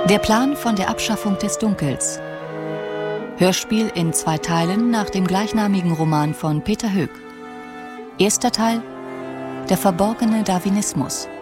Der Plan von der Abschaffung des Dunkels. Hörspiel in 2 Teilen nach dem gleichnamigen Roman von Peter Hoek. Erster Teil: Der verborgene Darwinismus.